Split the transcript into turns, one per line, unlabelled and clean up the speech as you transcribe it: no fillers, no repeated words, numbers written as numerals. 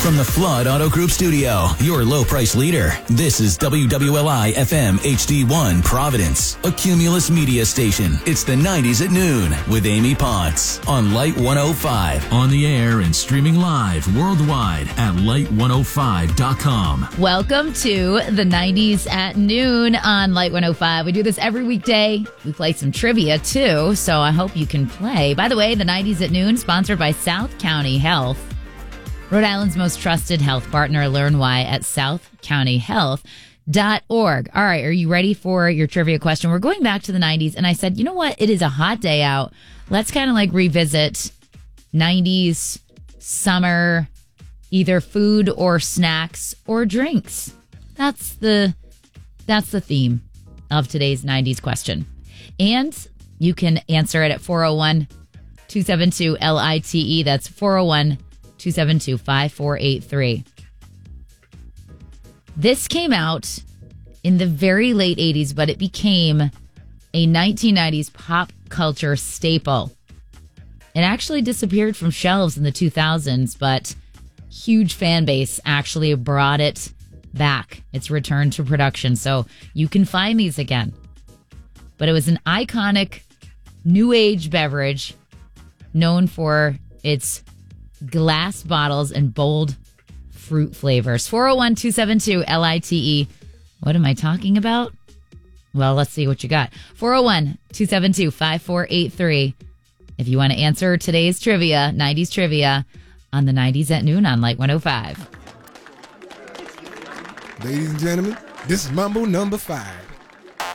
From the Flood Auto Group studio, your low price leader, this is WWLI FM HD1 Providence, a Cumulus media station. It's the 90s at noon with Amy Potts on Light 105. On the air and streaming live worldwide at light105.com.
Welcome to the 90s at noon on Light 105. We do this every weekday. We play some trivia too, so I hope you can play. By the way, the 90s at noon, sponsored by South County Health, Rhode Island's most trusted health partner. Learn why at southcountyhealth.org. All right, are you ready for your trivia question? We're going back to the 90s, and I said, you know what? It is a hot day out. Let's kind of like revisit 90s summer, either food or snacks or drinks. That's the theme of today's 90s question. And you can answer it at 401-272-LITE. That's 401-272-5483. This came out in the very late 80s, but it became a 1990s pop culture staple. It actually disappeared from shelves in the 2000s, but huge fan base actually brought it back. It's returned to production, so you can find these again. But it was an iconic new age beverage known for its glass bottles and bold fruit flavors. 401-272-LITE. What am I talking about? Well, let's see what you got. 401-272-5483. If you want to answer today's trivia, 90s trivia, on the 90s at noon on Light 105.
Ladies and gentlemen, this is Mambo number 5.